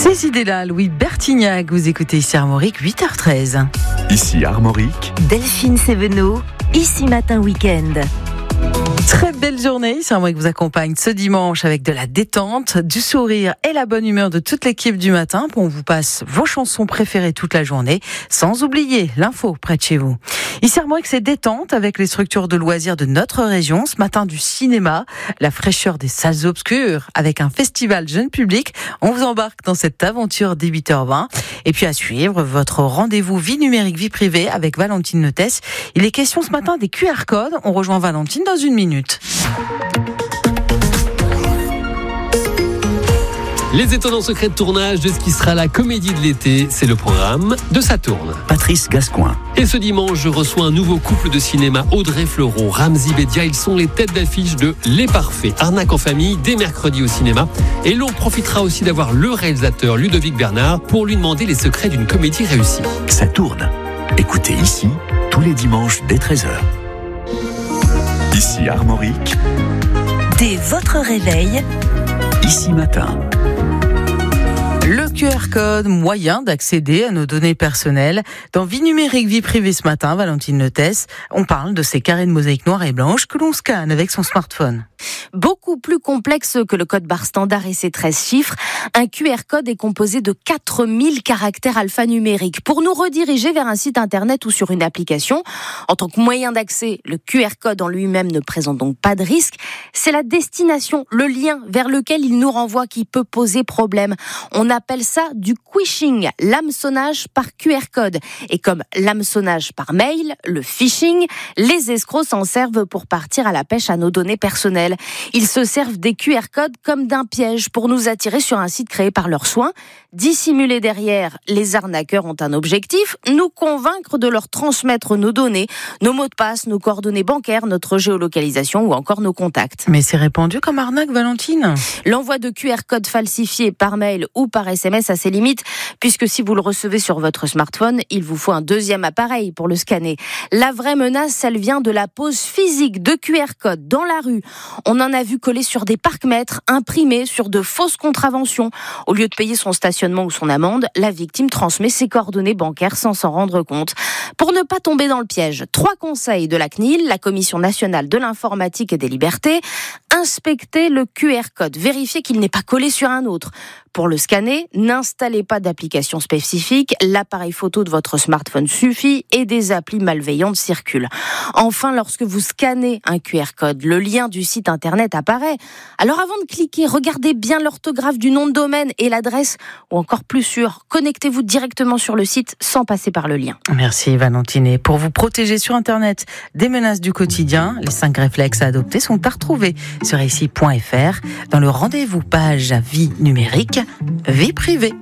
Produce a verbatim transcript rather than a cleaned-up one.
Ces idées-là, Louis Bertignac, vous écoutez ici Armorique, huit heures treize. Ici Armorique. Delphine Sévenot, ici Matin Week-end. Très belle journée, c'est moi qui vous accompagne ce dimanche avec de la détente, du sourire et la bonne humeur de toute l'équipe du matin. On vous passe vos chansons préférées toute la journée, sans oublier l'info près de chez vous. Ici à moi que c'est détente avec les structures de loisirs de notre région. Ce matin du cinéma, la fraîcheur des salles obscures avec un festival jeune public. On vous embarque dans cette aventure dès huit heures vingt. Et puis à suivre, votre rendez-vous vie numérique, vie privée avec Valentine Notès. Il est question ce matin des Q R codes. On rejoint Valentine dans une minute. Les étonnants secrets de tournage de ce qui sera la comédie de l'été, c'est le programme de Ça tourne. Patrice Gascoin. Et ce dimanche, je reçois un nouveau couple de cinéma, Audrey Fleurot, Ramzy Bedia. Ils sont les têtes d'affiche de Les Parfaits, arnaque en famille, dès mercredi au cinéma. Et l'on profitera aussi d'avoir le réalisateur Ludovic Bernard pour lui demander les secrets d'une comédie réussie. Ça tourne. Écoutez ici, tous les dimanches dès treize heures. Ici Armorique. Dès votre réveil, Ici Matin. Le Q R code, moyen d'accéder à nos données personnelles. Dans Vie numérique, vie privée ce matin, Valentine Notès, on parle de ces carrés de mosaïque noire et blanche que l'on scanne avec son smartphone. Beaucoup plus complexe que le code barre standard et ses treize chiffres, un Q R code est composé de quatre mille caractères alphanumériques pour nous rediriger vers un site internet ou sur une application. En tant que moyen d'accès, le Q R code en lui-même ne présente donc pas de risque. C'est la destination, le lien vers lequel il nous renvoie qui peut poser problème. On appelle ça du quishing, l'hameçonnage par Q R code. Et comme l'hameçonnage par mail, le phishing, les escrocs s'en servent pour partir à la pêche à nos données personnelles. Ils se servent des Q R codes comme d'un piège pour nous attirer sur un site créé par leurs soins. Dissimulés derrière, les arnaqueurs ont un objectif, nous convaincre de leur transmettre nos données, nos mots de passe, nos coordonnées bancaires, notre géolocalisation ou encore nos contacts. Mais c'est répandu comme arnaque, Valentine. L'envoi de Q R codes falsifiés par mail ou par S M S a ses limites, puisque si vous le recevez sur votre smartphone, il vous faut un deuxième appareil pour le scanner. La vraie menace, elle vient de la pose physique de Q R codes dans la rue. On en a vu coller sur des parcs-mètres, imprimés sur de fausses contraventions. Au lieu de payer son stationnement ou son amende, la victime transmet ses coordonnées bancaires sans s'en rendre compte. Pour ne pas tomber dans le piège, trois conseils de la C N I L, la Commission nationale de l'informatique et des libertés. Inspectez le Q R code, vérifiez qu'il n'est pas collé sur un autre. Pour le scanner, n'installez pas d'application spécifique, l'appareil photo de votre smartphone suffit et des applis malveillantes circulent. Enfin, lorsque vous scannez un Q R code, le lien du site internet apparaît. Alors avant de cliquer, regardez bien l'orthographe du nom de domaine et l'adresse, ou encore plus sûr, connectez-vous directement sur le site sans passer par le lien. Merci Valentine. Et pour vous protéger sur internet des menaces du quotidien, les cinq réflexes à adopter sont à retrouver sur ici point f r dans le rendez-vous page vie numérique, vie privée.